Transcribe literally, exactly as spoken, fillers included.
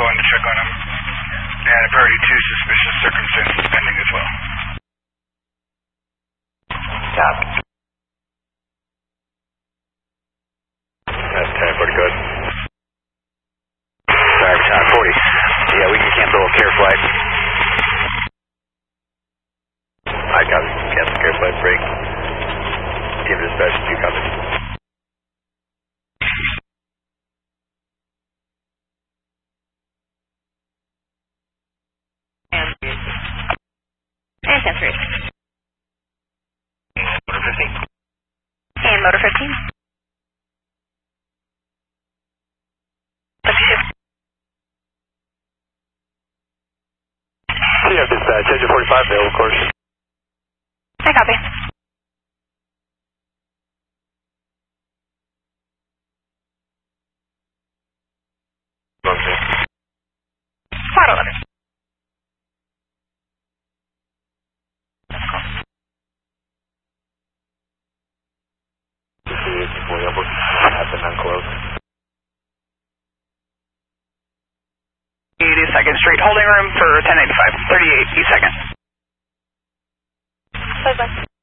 going to check on him. And a priority two, suspicious circumstances pending as well. Stop. That's ten, pretty good. Sorry, Tower forty. Yeah, we can cancel a care flight. I copy. Cancel care flight break. Give dispatch, two copies. And transfer. Motor fifteen. And motor fifteen. Yeah, dispatch, engine forty-five, available, of course. I copy. Flight eleven. eighty-second Street, holding room for ten eighty-five, thirty-eight, E second. Bye-bye.